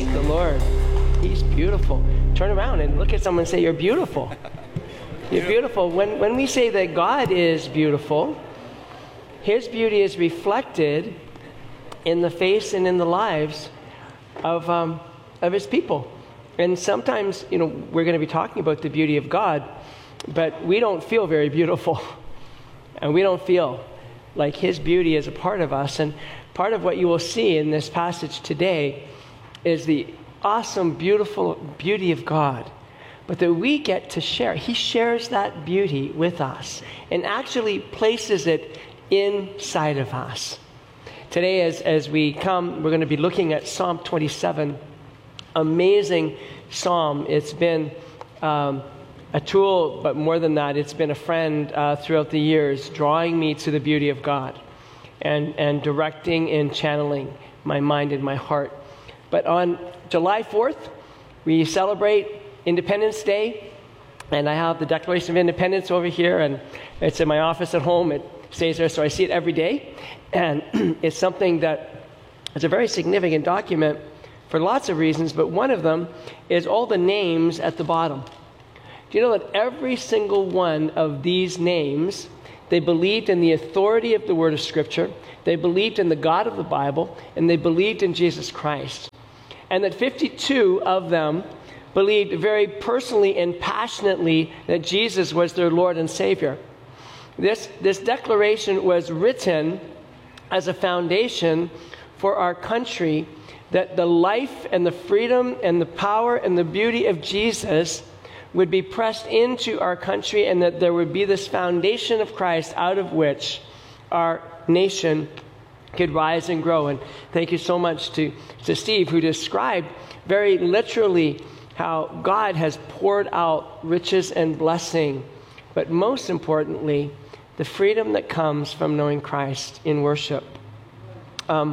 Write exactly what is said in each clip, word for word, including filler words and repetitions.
the Lord. He's beautiful. Turn around and look at someone and say, you're beautiful. You're beautiful. When, when we say that God is beautiful, His beauty is reflected in the face and in the lives of, um, of His people. And sometimes, you know, we're going to be talking about the beauty of God, but we don't feel very beautiful. And we don't feel like His beauty is a part of us. And part of what you will see in this passage today is the awesome, beautiful beauty of God, but that we get to share. He shares that beauty with us and actually places it inside of us. Today, as, as we come, we're going to be looking at Psalm twenty-seven. Amazing psalm. It's been um, a tool, but more than that, it's been a friend uh, throughout the years, drawing me to the beauty of God and, and directing and channeling my mind and my heart. But on July fourth, we celebrate Independence Day, and I have the Declaration of Independence over here, and it's in my office at home. It stays there, so I see it every day, and it's something that is a very significant document for lots of reasons, but one of them is all the names at the bottom. Do you know that every single one of these names, they believed in the authority of the Word of Scripture, they believed in the God of the Bible, and they believed in Jesus Christ. And that fifty-two of them believed very personally and passionately that Jesus was their Lord and Savior. This, this declaration was written as a foundation for our country, that the life and the freedom and the power and the beauty of Jesus would be pressed into our country, and that there would be this foundation of Christ out of which our nation could rise and grow. And thank you so much to, to Steve, who described very literally how God has poured out riches and blessing, but most importantly, the freedom that comes from knowing Christ in worship. Um,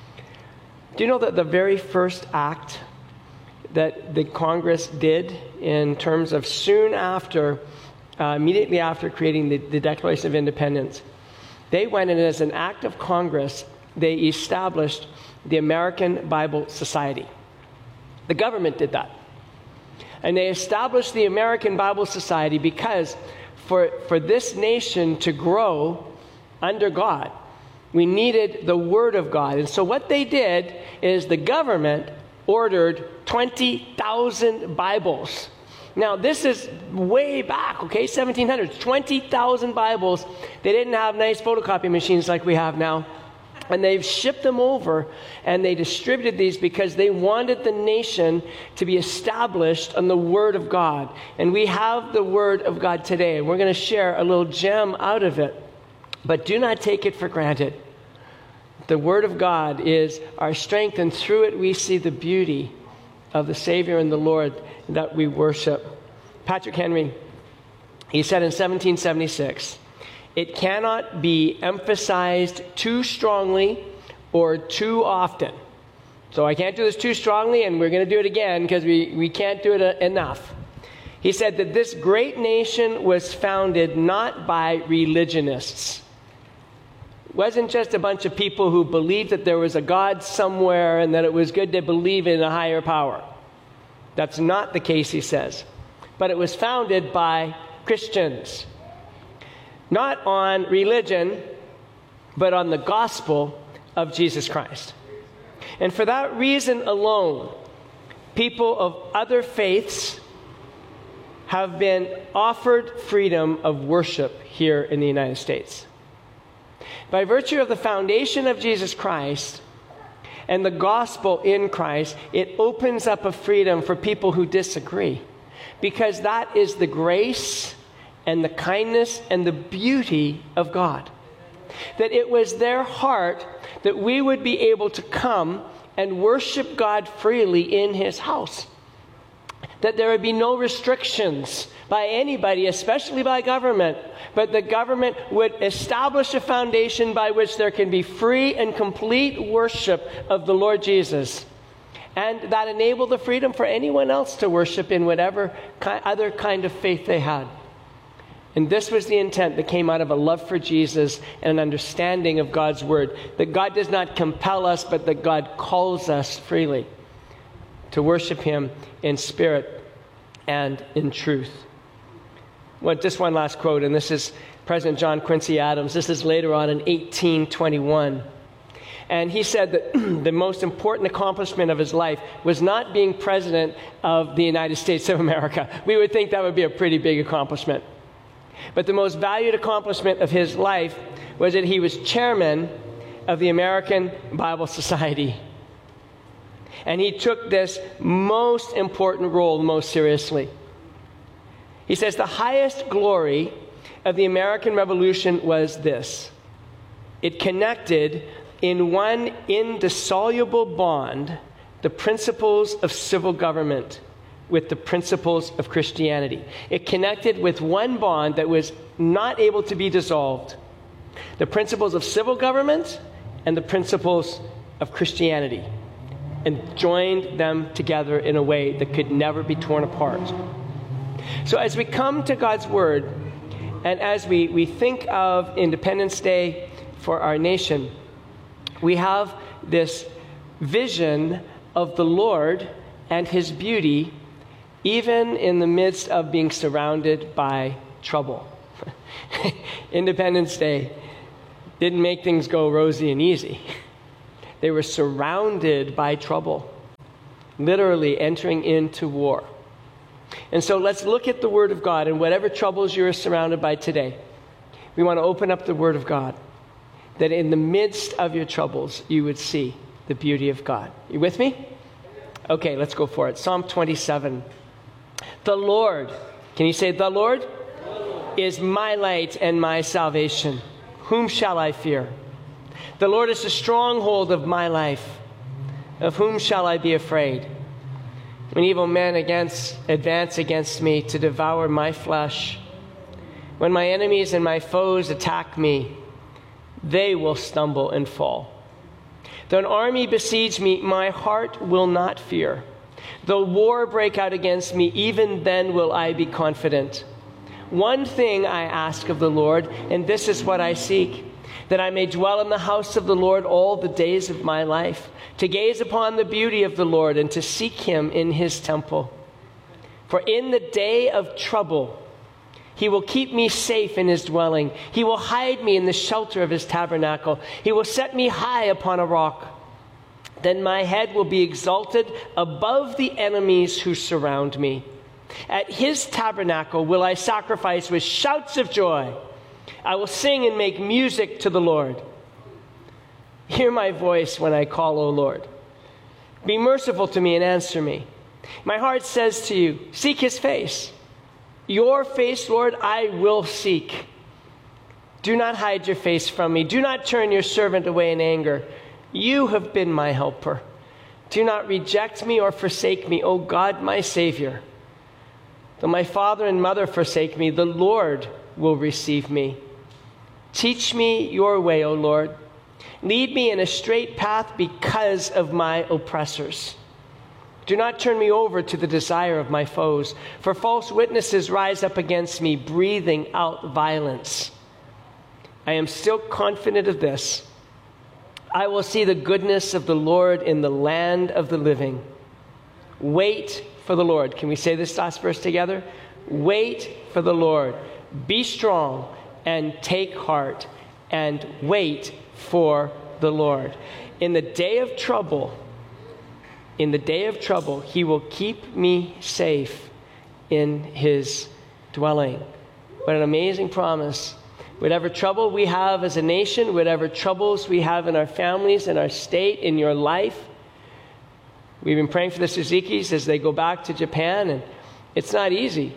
Do you know that the very first act that the Congress did in terms of soon after, uh, immediately after creating the, the Declaration of Independence, they went in as an act of Congress, they established the American Bible Society. The government did that. And they established the American Bible Society because for, for this nation to grow under God, we needed the Word of God. And so what they did is the government ordered twenty thousand Bibles. Now, this is way back, okay, seventeen hundreds, twenty thousand Bibles. They didn't have nice photocopy machines like we have now. And they've shipped them over, and they distributed these because they wanted the nation to be established on the Word of God. And we have the Word of God today, and we're going to share a little gem out of it. But do not take it for granted. The Word of God is our strength, and through it we see the beauty of the Savior and the Lord that we worship. Patrick Henry, he said in seventeen seventy-six, "It cannot be emphasized too strongly or too often." So I can't do this too strongly, and we're going to do it again because we, we can't do it enough. He said that this great nation was founded not by religionists. It wasn't just a bunch of people who believed that there was a God somewhere and that it was good to believe in a higher power. That's not the case, he says. But it was founded by Christians. Not on religion, but on the gospel of Jesus Christ. And for that reason alone, people of other faiths have been offered freedom of worship here in the United States. By virtue of the foundation of Jesus Christ and the gospel in Christ, it opens up a freedom for people who disagree, because that is the grace and the kindness and the beauty of God. That it was their heart that we would be able to come and worship God freely in His house. That there would be no restrictions by anybody, especially by government, but the government would establish a foundation by which there can be free and complete worship of the Lord Jesus. And that enabled the freedom for anyone else to worship in whatever ki- other kind of faith they had. And this was the intent that came out of a love for Jesus and an understanding of God's Word. That God does not compel us, but that God calls us freely to worship him in spirit and in truth. Well, just one last quote, and this is President John Quincy Adams. This is later on in eighteen twenty-one. And he said that the most important accomplishment of his life was not being president of the United States of America. We would think that would be a pretty big accomplishment. But the most valued accomplishment of his life was that he was chairman of the American Bible Society. And he took this most important role most seriously. He says the highest glory of the American Revolution was this: it connected in one indissoluble bond the principles of civil government with the principles of Christianity. It connected with one bond that was not able to be dissolved: the principles of civil government and the principles of Christianity, and joined them together in a way that could never be torn apart. So as we come to God's Word, and as we, we think of Independence Day for our nation, we have this vision of the Lord and his beauty, even in the midst of being surrounded by trouble. Independence Day didn't make things go rosy and easy. They were surrounded by trouble, literally entering into war. And so let's look at the Word of God, and whatever troubles you're surrounded by today, we want to open up the Word of God, that in the midst of your troubles, you would see the beauty of God. You with me? Okay, let's go for it. Psalm twenty-seven. The Lord, can you say the Lord? The Lord is my light and my salvation. Whom shall I fear? The Lord is the stronghold of my life. Of whom shall I be afraid? When evil men against, advance against me to devour my flesh, when my enemies and my foes attack me, they will stumble and fall. Though an army besiege me, my heart will not fear. Though war break out against me, even then will I be confident. One thing I ask of the Lord, and this is what I seek, that I may dwell in the house of the Lord all the days of my life, to gaze upon the beauty of the Lord and to seek him in his temple. For in the day of trouble, he will keep me safe in his dwelling. He will hide me in the shelter of his tabernacle. He will set me high upon a rock. Then my head will be exalted above the enemies who surround me. At his tabernacle will I sacrifice with shouts of joy. I will sing and make music to the Lord. Hear my voice when I call, O Lord. Be merciful to me and answer me. My heart says to you, seek his face. Your face, Lord, I will seek. Do not hide your face from me. Do not turn your servant away in anger. You have been my helper. Do not reject me or forsake me, O God, my Savior. Though my father and mother forsake me, the Lord will receive me. Teach me your way, O Lord. Lead me in a straight path because of my oppressors. Do not turn me over to the desire of my foes, for false witnesses rise up against me, breathing out violence. I am still confident of this: I will see the goodness of the Lord in the land of the living. Wait for the Lord. Can we say this last verse together? Wait for the Lord. Be strong and take heart, and wait for the Lord. In the day of trouble, in the day of trouble, he will keep me safe in his dwelling. What an amazing promise. Whatever trouble we have as a nation, whatever troubles we have in our families, in our state, in your life, we've been praying for the Suzukis as they go back to Japan, and it's not easy.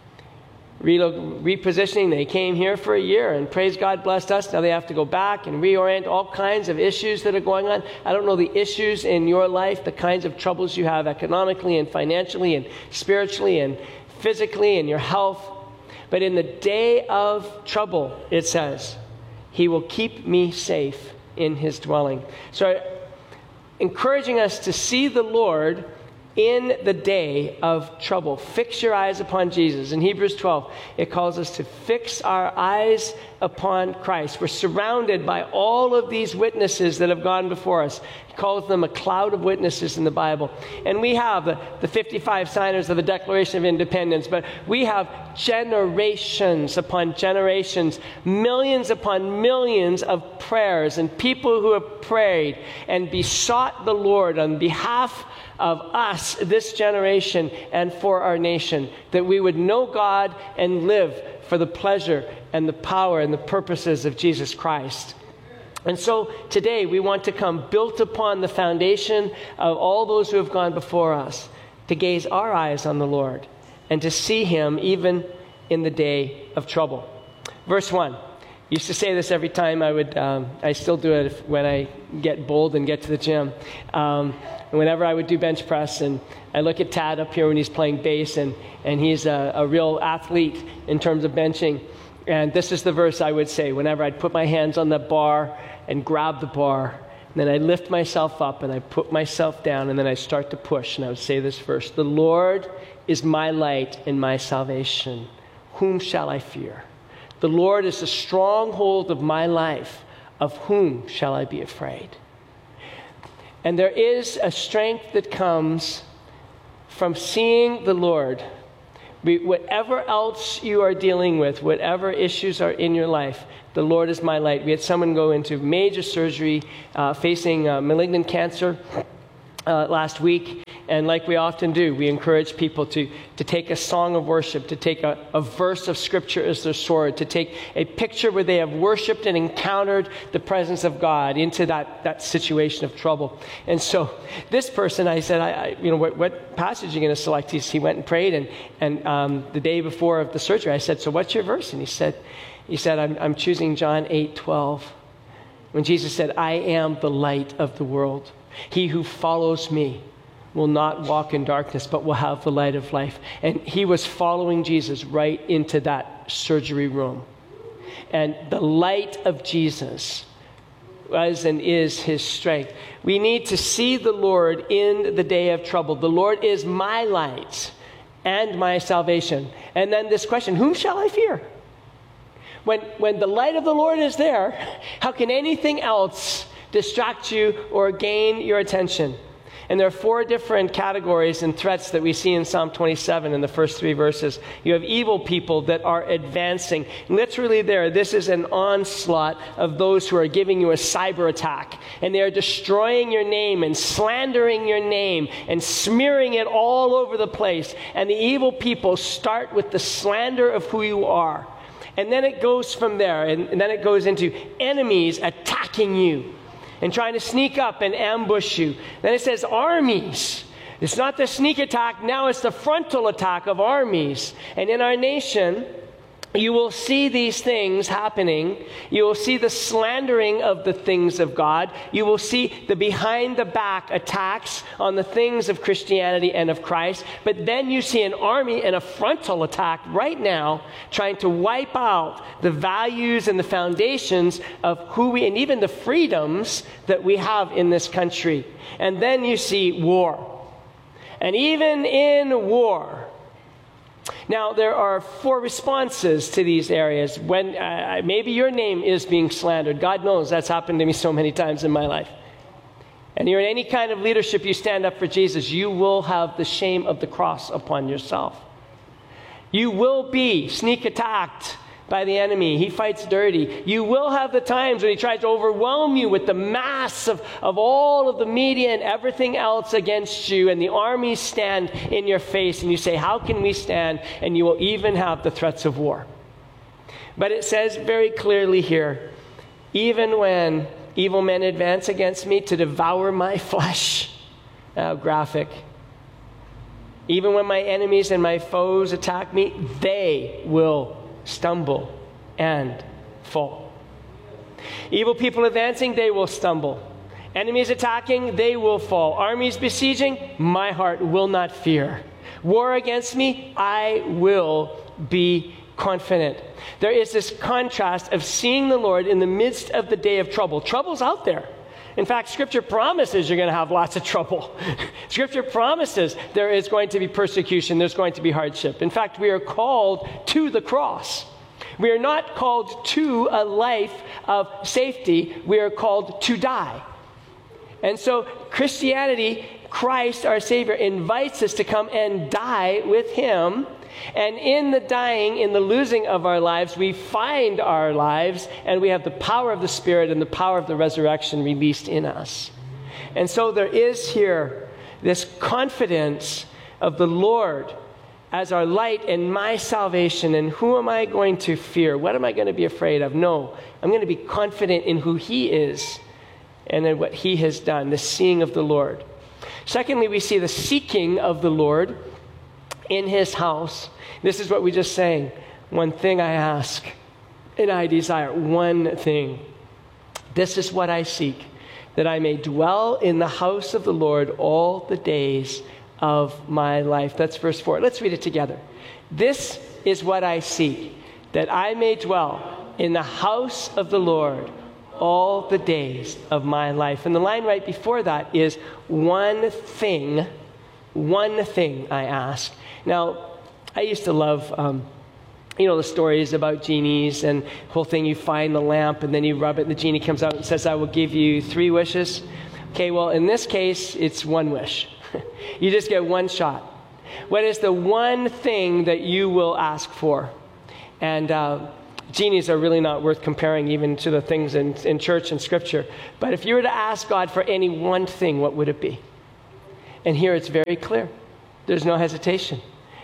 Relo- repositioning, they came here for a year, and praise God blessed us. Now they have to go back and reorient, all kinds of issues that are going on. I don't know the issues in your life, the kinds of troubles you have economically and financially and spiritually and physically and your health. But in the day of trouble, it says, he will keep me safe in his dwelling. So encouraging us to see the Lord in the day of trouble. Fix your eyes upon Jesus. In Hebrews twelve, it calls us to fix our eyes upon Christ. We're surrounded by all of these witnesses that have gone before us. He calls them a cloud of witnesses in the Bible. And we have the, the fifty-five signers of the Declaration of Independence, but we have generations upon generations, millions upon millions of prayers and people who have prayed and besought the Lord on behalf of us, this generation, and for our nation, that we would know God and live for the pleasure and the power and the purposes of Jesus Christ. And so today we want to come built upon the foundation of all those who have gone before us, to gaze our eyes on the Lord and to see him even in the day of trouble. Verse one. I used to say this every time I would, um, I still do it when I get bold and get to the gym. Um, and whenever I would do bench press, and I look at Tad up here when he's playing bass, and, and he's a, a real athlete in terms of benching. And this is the verse I would say whenever I'd put my hands on the bar and grab the bar, and then I'd lift myself up and I'd put myself down, and then I'd start to push, and I would say this verse: "The Lord is my light and my salvation. Whom shall I fear? The Lord is the stronghold of my life. Of whom shall I be afraid?" And there is a strength that comes from seeing the Lord. Whatever else you are dealing with, whatever issues are in your life, the Lord is my light. We had someone go into major surgery uh, facing uh, malignant cancer uh, last week. And like we often do, we encourage people to, to take a song of worship, to take a, a verse of Scripture as their sword, to take a picture where they have worshiped and encountered the presence of God into that, that situation of trouble. And so this person, I said, I, I you know, what, what passage are you going to select? He, he went and prayed, and, and um, the day before of the surgery, I said, "So what's your verse?" And he said, he said, I'm, I'm choosing John eight twelve. When Jesus said, "I am the light of the world. He who follows me will not walk in darkness, but will have the light of life." And he was following Jesus right into that surgery room. And the light of Jesus was and is his strength. We need to see the Lord in the day of trouble. The Lord is my light and my salvation. And then this question: whom shall I fear? When, when the light of the Lord is there, how can anything else distract you or gain your attention? And there are four different categories and threats that we see in Psalm twenty-seven in the first three verses. You have evil people that are advancing. Literally there, this is an onslaught of those who are giving you a cyber attack. And they are destroying your name and slandering your name and smearing it all over the place. And the evil people start with the slander of who you are. And then it goes from there, and, and then it goes into enemies attacking you and trying to sneak up and ambush you. Then it says armies. It's not the sneak attack, now it's the frontal attack of armies. And in our nation, you will see these things happening. You will see the slandering of the things of God. You will see the behind-the-back attacks on the things of Christianity and of Christ. But then you see an army and a frontal attack right now trying to wipe out the values and the foundations of who we, and even the freedoms that we have in this country. And then you see war. And even in war, now, there are four responses to these areas. When uh, maybe your name is being slandered. God knows that's happened to me so many times in my life. And you're in any kind of leadership, you stand up for Jesus, you will have the shame of the cross upon yourself. You will be sneak attacked by the enemy. He fights dirty. You will have the times when he tries to overwhelm you with the mass of, of all of the media and everything else against you, and the armies stand in your face, and you say, how can we stand? And you will even have the threats of war. But it says very clearly here, even when evil men advance against me to devour my flesh, how graphic. Even when my enemies and my foes attack me, they will stumble and fall. Evil people advancing, they will stumble. Enemies attacking, they will fall. Armies besieging, my heart will not fear. War against me, I will be confident. There is this contrast of seeing the Lord in the midst of the day of trouble. Trouble's out there. In fact, Scripture promises you're going to have lots of trouble. Scripture promises there is going to be persecution, there's going to be hardship. In fact, we are called to the cross. We are not called to a life of safety. We are called to die. And so Christianity, Christ, our Savior, invites us to come and die with him. And in the dying, in the losing of our lives, we find our lives, and we have the power of the Spirit and the power of the resurrection released in us. And so there is here this confidence of the Lord as our light and my salvation. And who am I going to fear? What am I going to be afraid of? No, I'm going to be confident in who he is and in what he has done, the seeing of the Lord. Secondly, we see the seeking of the Lord in his house. This is what we just sang. One thing I ask, and I desire. One thing. This is what I seek, that I may dwell in the house of the Lord all the days of my life. That's verse four. Let's read it together. This is what I seek, that I may dwell in the house of the Lord all the days of my life. And the line right before that is one thing, one thing I ask. Now, I used to love, um, you know, the stories about genies and the whole thing. You find the lamp and then you rub it and the genie comes out and says, I will give you three wishes. Okay, well, in this case, it's one wish. You just get one shot. What is the one thing that you will ask for? And uh, genies are really not worth comparing even to the things in, in church and scripture. But if you were to ask God for any one thing, what would it be? And here it's very clear. There's no hesitation.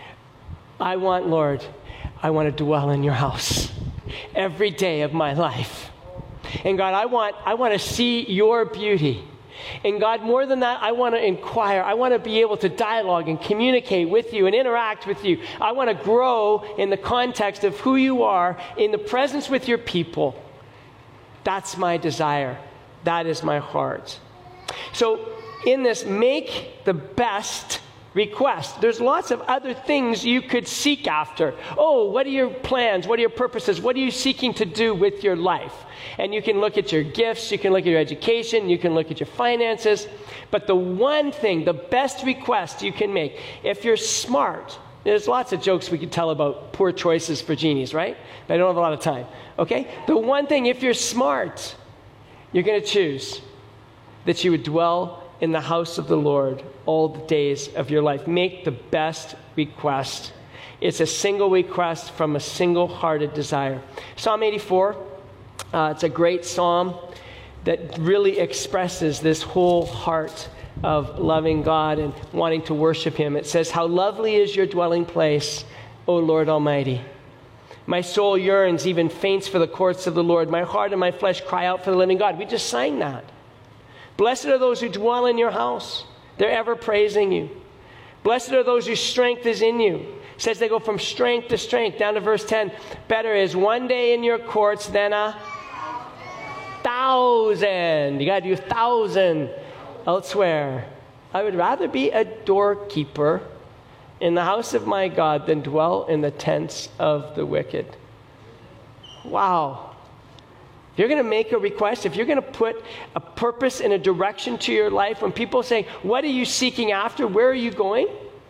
I want, Lord, I want to dwell in your house every day of my life. And God, I want, I want to see your beauty. And God, more than that, I want to inquire. I want to be able to dialogue and communicate with you and interact with you. I want to grow in the context of who you are, in the presence with your people. That's my desire. That is my heart. So in this, make the best request. There's lots of other things you could seek after. Oh, what are your plans? What are your purposes? What are you seeking to do with your life? And you can look at your gifts, you can look at your education, you can look at your finances. But the one thing, the best request you can make, if you're smart, there's lots of jokes we could tell about poor choices for genies, right? But I don't have a lot of time. Okay? The one thing, if you're smart, you're going to choose that you would dwell in the house of the Lord all the days of your life. Make the best request. It's a single request from a single-hearted desire. Psalm eighty-four, uh, it's a great psalm that really expresses this whole heart of loving God and wanting to worship him. It says, how lovely is your dwelling place, O Lord Almighty. My soul yearns, even faints for the courts of the Lord. My heart and my flesh cry out for the living God. We just sang that. Blessed are those who dwell in your house. They're ever praising you. Blessed are those whose strength is in you. It says they go from strength to strength. Down to verse ten. Better is one day in your courts than a thousand. You got to do a thousand elsewhere. I would rather be a doorkeeper in the house of my God than dwell in the tents of the wicked. Wow. If you're going to make a request, if you're going to put a purpose and a direction to your life, when people say, what are you seeking after? Where are you going?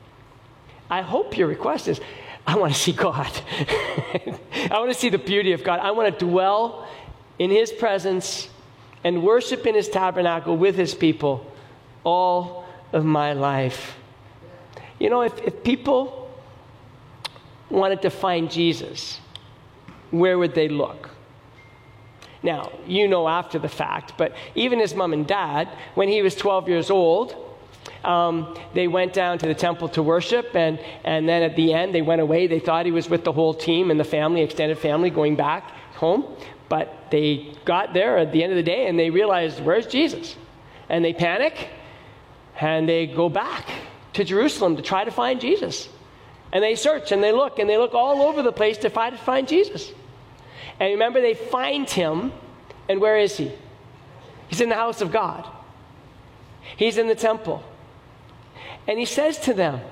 I hope your request is, I want to see God. I want to see the beauty of God. I want to dwell in his presence and worship in his tabernacle with his people all of my life. You know, if, if people wanted to find Jesus, where would they look? Now, you know after the fact, but even his mom and dad, when he was twelve years old, um, they went down to the temple to worship, and, and then at the end, they went away. They thought he was with the whole team and the family, extended family, going back home. But they got there at the end of the day, and they realized, where's Jesus? And they panic, and they go back to Jerusalem to try to find Jesus. And they search, and they look, and they look all over the place to try to find Jesus. And remember, they find him, and where is he? He's in the house of God. He's in the temple. And he says to them,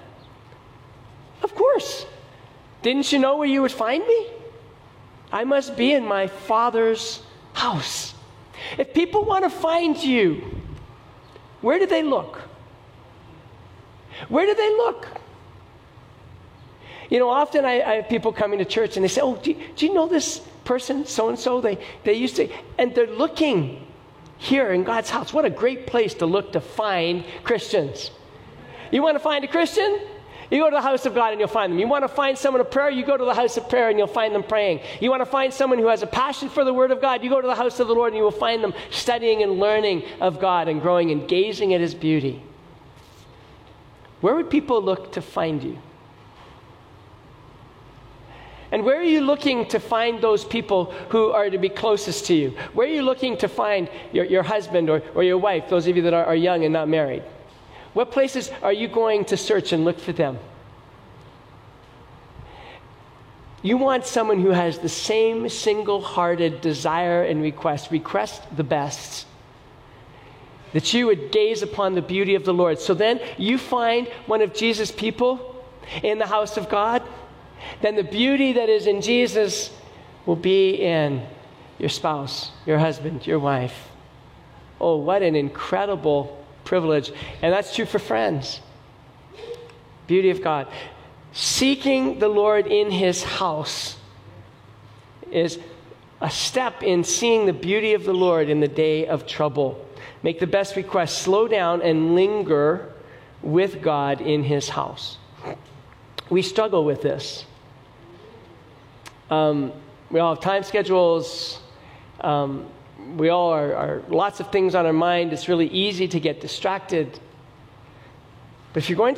of course, didn't you know where you would find me? I must be in my Father's house. If people want to find you, where do they look? Where do they look? You know, often I, I have people coming to church and they say, oh, do you, do you know this person, so-and-so? They, they used to, and they're looking here in God's house. What a great place to look to find Christians. You want to find a Christian? You go to the house of God and you'll find them. You want to find someone of prayer? You go to the house of prayer and you'll find them praying. You want to find someone who has a passion for the Word of God? You go to the house of the Lord and you will find them studying and learning of God and growing and gazing at His beauty. Where would people look to find you? And where are you looking to find those people who are to be closest to you? Where are you looking to find your, your husband or, or your wife, those of you that are, are young and not married? What places are you going to search and look for them? You want someone who has the same single-hearted desire and request, request the best, that you would gaze upon the beauty of the Lord. So then you find one of Jesus' people in the house of God, then the beauty that is in Jesus will be in your spouse, your husband, your wife. Oh, what an incredible privilege. And that's true for friends. Beauty of God. Seeking the Lord in His house is a step in seeing the beauty of the Lord in the day of trouble. Make the best request. Slow down and linger with God in His house. We struggle with this. Um, we all have time schedules. Um, we all are, are lots of things on our mind. It's really easy to get distracted. But if you're going to